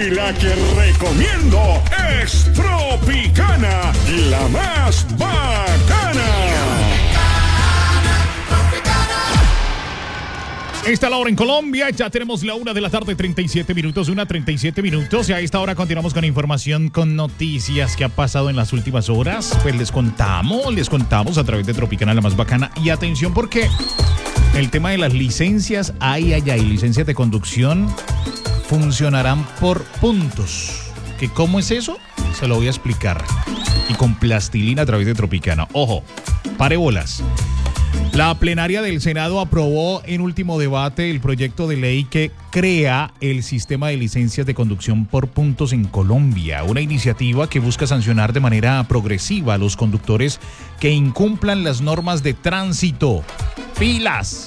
Y la que recomiendo es Tropicana, la más bacana. Esta la hora en Colombia, ya tenemos la 1 de la tarde, 37 minutos, 1:37 minutos. Y a esta hora continuamos con información, con noticias que ha pasado en las últimas horas. Pues les contamos a través de Tropicana, la más bacana. Y atención porque el tema de las licencias, licencias de conducción funcionarán por puntos. ¿Que cómo es eso? Se lo voy a explicar. Y con plastilina a través de Tropicana. Ojo, pare bolas. La plenaria del Senado aprobó en último debate el proyecto de ley que crea el sistema de licencias de conducción por puntos en Colombia, una iniciativa que busca sancionar de manera progresiva a los conductores que incumplan las normas de tránsito. ¡Pilas!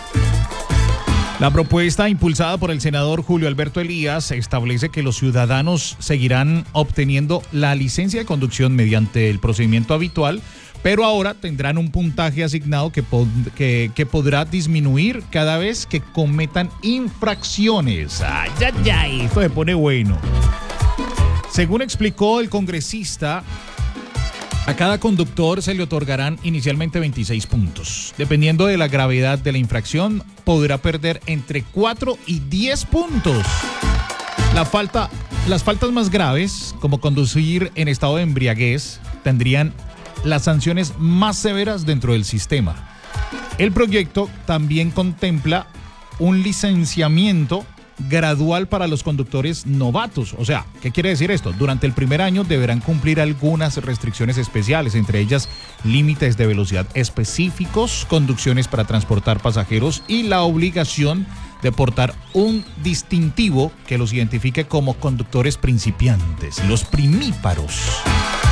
La propuesta, impulsada por el senador Julio Alberto Elías, establece que los ciudadanos seguirán obteniendo la licencia de conducción mediante el procedimiento habitual, pero ahora tendrán un puntaje asignado que podrá disminuir cada vez que cometan infracciones. ¡Ay! Esto se pone bueno. Según explicó el congresista, a cada conductor se le otorgarán inicialmente 26 puntos. Dependiendo de la gravedad de la infracción, podrá perder entre 4 y 10 puntos. Las faltas más graves, como conducir en estado de embriaguez, tendrían las sanciones más severas dentro del sistema. El proyecto también contempla un licenciamiento gradual para los conductores novatos. O sea, ¿qué quiere decir esto? Durante el primer año deberán cumplir algunas restricciones especiales, entre ellas límites de velocidad específicos, conducciones para transportar pasajeros y la obligación de portar un distintivo que los identifique como conductores principiantes, los primíparos.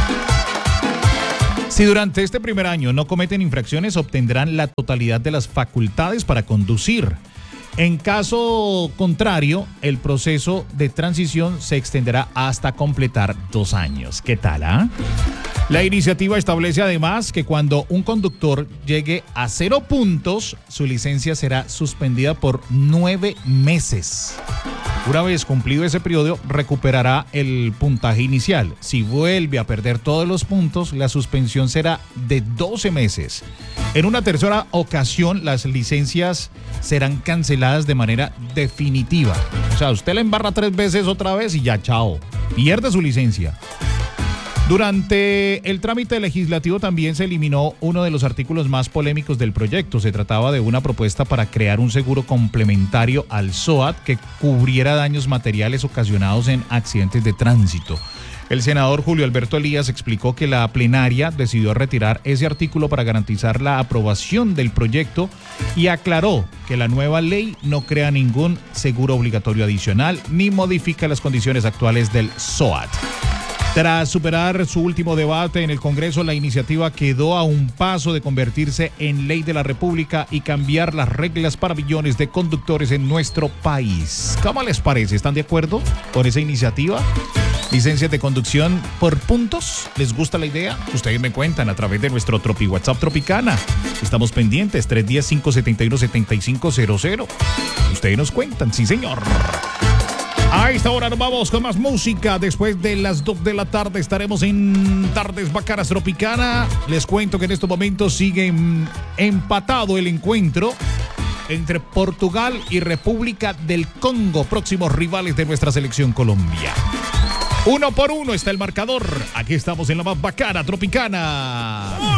Si durante este primer año no cometen infracciones, obtendrán la totalidad de las facultades para conducir. En caso contrario, el proceso de transición se extenderá hasta completar 2 años. ¿Qué tal, La iniciativa establece además que cuando un conductor llegue a 0 puntos, su licencia será suspendida por 9 meses. Una vez cumplido ese periodo, recuperará el puntaje inicial. Si vuelve a perder todos los puntos, la suspensión será de 12 meses. En una tercera ocasión, las licencias serán canceladas de manera definitiva. O sea, usted la embarra 3 veces otra vez y ya, chao. Pierde su licencia. Durante el trámite legislativo también se eliminó uno de los artículos más polémicos del proyecto. Se trataba de una propuesta para crear un seguro complementario al SOAT que cubriera daños materiales ocasionados en accidentes de tránsito. El senador Julio Alberto Elías explicó que la plenaria decidió retirar ese artículo para garantizar la aprobación del proyecto y aclaró que la nueva ley no crea ningún seguro obligatorio adicional ni modifica las condiciones actuales del SOAT. Tras superar su último debate en el Congreso, la iniciativa quedó a un paso de convertirse en ley de la República y cambiar las reglas para millones de conductores en nuestro país. ¿Cómo les parece? ¿Están de acuerdo con esa iniciativa? Licencias de conducción por puntos. ¿Les gusta la idea? Ustedes me cuentan a través de nuestro WhatsApp Tropicana. Estamos pendientes, 310-571-7500. Ustedes nos cuentan, sí señor. A esta hora nos vamos con más música. Después de las 2 de la tarde estaremos en Tardes Bacanas Tropicana. Les cuento que en estos momentos sigue empatado el encuentro entre Portugal y República del Congo, próximos rivales de nuestra selección Colombia. 1-1 está el marcador. Aquí estamos en la más bacana Tropicana.